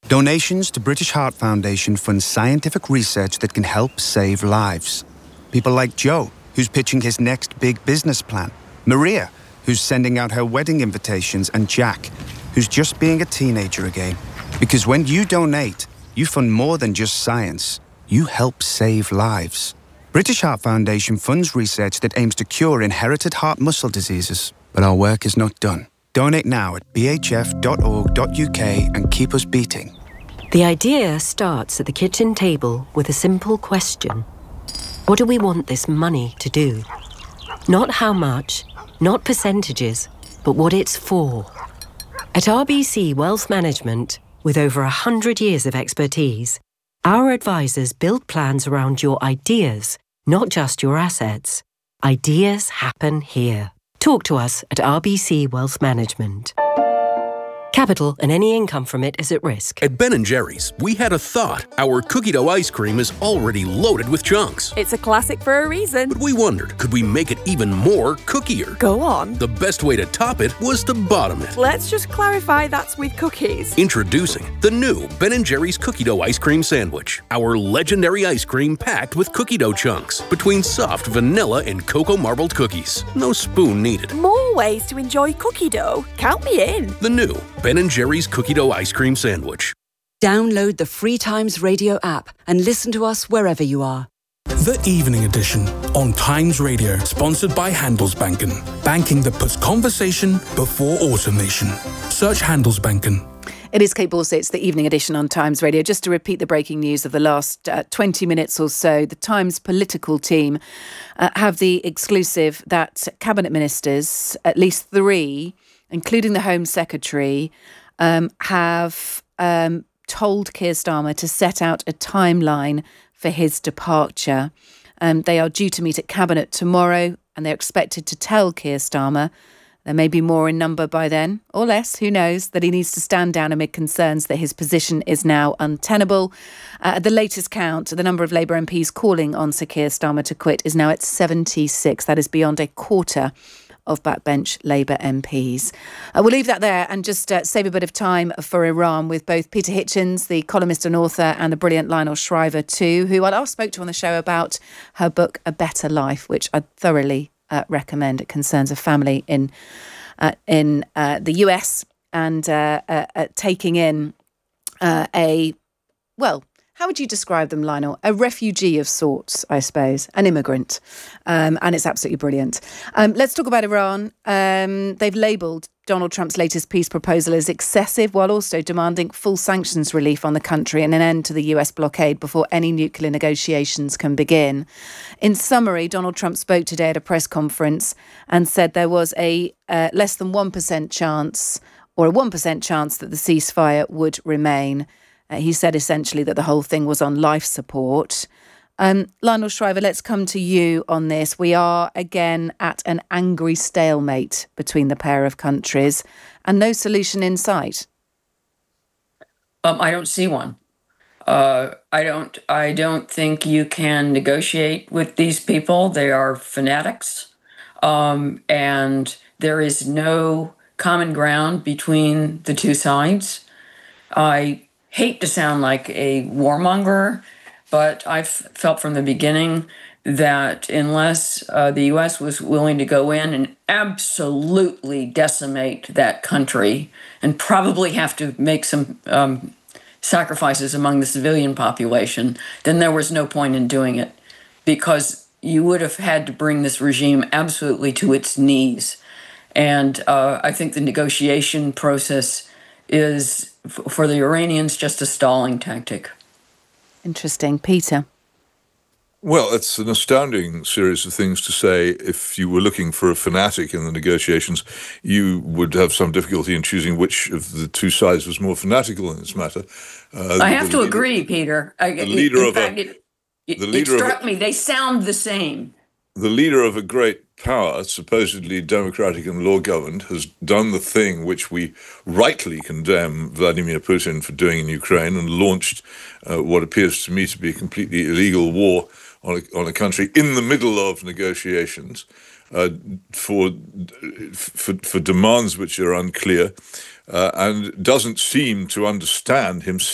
Donations to British Heart Foundation fund scientific research that can help save lives. People like Joe, who's pitching his next big business plan. Maria, who's sending out her wedding invitations. And Jack, who's just being a teenager again. Because when you donate, you fund more than just science. You help save lives. British Heart Foundation funds research that aims to cure inherited heart muscle diseases. But our work is not done. Donate now at bhf.org.uk and keep us beating. The idea starts at the kitchen table with a simple question. What do we want this money to do? Not how much, not percentages, but what it's for. At RBC Wealth Management, with over 100 years of expertise, our advisors build plans around your ideas, not just your assets. Ideas happen here. Talk to us at RBC Wealth Management. Capital and any income from it is at risk. At Ben & Jerry's, we had a thought. Our cookie dough ice cream is already loaded with chunks. It's a classic for a reason. But we wondered, could we make it even more cookier? Go on. The best way to top it was to bottom it. Let's just clarify that's with cookies. Introducing the new Ben & Jerry's cookie dough ice cream sandwich. Our legendary ice cream packed with cookie dough chunks between soft vanilla and cocoa marbled cookies. No spoon needed. More ways to enjoy cookie dough. Count me in. The new Ben & Jerry's cookie dough ice cream sandwich. Download the Free Times Radio app and listen to us wherever you are. The Evening Edition on Times Radio, sponsored by Handelsbanken. Banking that puts conversation before automation. Search Handelsbanken. It is Kate Borsey. It's the Evening Edition on Times Radio. Just to repeat the breaking news of the last 20 minutes or so, the Times political team have the exclusive that cabinet ministers, at least 3, including the Home Secretary, have told Keir Starmer to set out a timeline for his departure. They are due to meet at Cabinet tomorrow, and they're expected to tell Keir Starmer, there may be more in number by then, or less, who knows, that he needs to stand down amid concerns that his position is now untenable. At the latest count, the number of Labour MPs calling on Sir Keir Starmer to quit is now at 76. That is beyond a quarter of backbench Labour MPs. We'll leave that there and just save a bit of time for Iran with both Peter Hitchens, the columnist and author, and the brilliant Lionel Shriver too, who I last spoke to on the show about her book, A Better Life, which I thoroughly recommend. It concerns a family in the US and taking in how would you describe them, Lionel? A refugee of sorts, I suppose, an immigrant. And it's absolutely brilliant. Let's talk about Iran. They've labelled Donald Trump's latest peace proposal as excessive, while also demanding full sanctions relief on the country and an end to the US blockade before any nuclear negotiations can begin. In summary, Donald Trump spoke today at a press conference and said there was a less than 1% chance, or a 1% chance, that the ceasefire would remain. He said essentially that the whole thing was on life support. Lionel Shriver, let's come to you on this. We are again at an angry stalemate between the pair of countries and no solution in sight. I don't see one. I don't think you can negotiate with these people. They are fanatics. And there is no common ground between the two sides. I hate to sound like a warmonger, but I've felt from the beginning that unless the U.S. was willing to go in and absolutely decimate that country and probably have to make some sacrifices among the civilian population, then there was no point in doing it, because you would have had to bring this regime absolutely to its knees. And I think the negotiation process is, for the Iranians, just a stalling tactic. Interesting. Peter? Well, it's an astounding series of things to say. If you were looking for a fanatic in the negotiations, you would have some difficulty in choosing which of the two sides was more fanatical in this matter. I have to agree, Peter. It struck me. They sound the same. The leader of a great power, supposedly democratic and law-governed, has done the thing which we rightly condemn Vladimir Putin for doing in Ukraine, and launched what appears to me to be a completely illegal war on a country in the middle of negotiations for demands which are unclear, and doesn't seem to understand himself